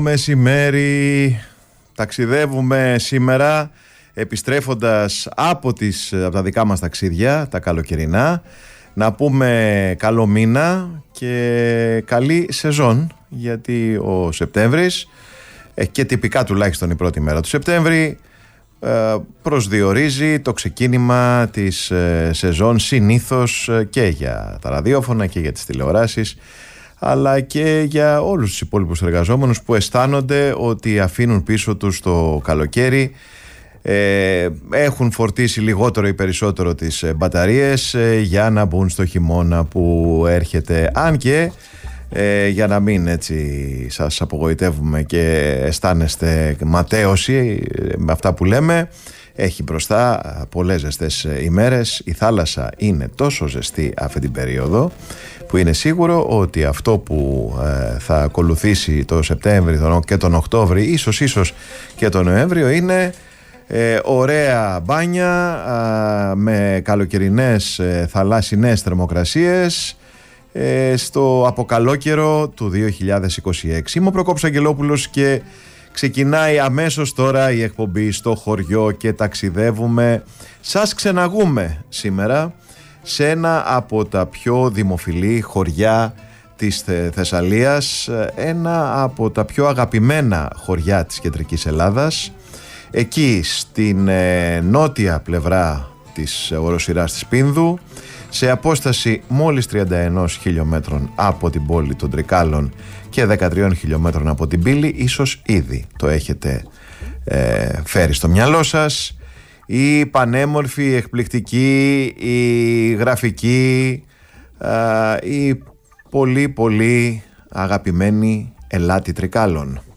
Μεσημέρι, ταξιδεύουμε σήμερα επιστρέφοντας από τα δικά μας ταξίδια, τα καλοκαιρινά. Να πούμε καλό μήνα και καλή σεζόν, γιατί ο Σεπτέμβρης και τυπικά τουλάχιστον η πρώτη μέρα του Σεπτέμβρη προσδιορίζει το ξεκίνημα της σεζόν, συνήθως και για τα ραδιόφωνα και για τις τηλεοράσεις, αλλά και για όλους τους υπόλοιπους εργαζόμενους που αισθάνονται ότι αφήνουν πίσω τους το καλοκαίρι, έχουν φορτίσει λιγότερο ή περισσότερο τις μπαταρίες για να μπουν στο χειμώνα που έρχεται. Αν και για να μην έτσι σας απογοητεύουμε και αισθάνεστε ματέωση με αυτά που λέμε, έχει μπροστά πολλές ζεστές ημέρες. Η θάλασσα είναι τόσο ζεστή αυτή την περίοδο που είναι σίγουρο ότι αυτό που θα ακολουθήσει το Σεπτέμβριο και τον Οκτώβριο, ίσως και τον Νοέμβριο, είναι ωραία μπάνια με καλοκαιρινές θαλάσσινες θερμοκρασίες στο αποκαλόκαιρο του 2026. Είμαι ο Προκόπης Αγγελόπουλος και ξεκινάει αμέσως τώρα η εκπομπή Στο Χωριό και ταξιδεύουμε. Σας ξεναγούμε σήμερα σε ένα από τα πιο δημοφιλή χωριά της Θεσσαλίας, ένα από τα πιο αγαπημένα χωριά της κεντρικής Ελλάδας, εκεί στην νότια πλευρά της οροσειράς της Πίνδου, σε απόσταση μόλις 31 χιλιόμετρων από την πόλη των Τρικάλων και 13 χιλιόμετρων από την Πύλη. Ίσως ήδη το έχετε φέρει στο μυαλό σας. Η πανέμορφη, η εκπληκτική, η γραφική, η πολύ πολύ αγαπημένη Ελάτη Τρικάλων.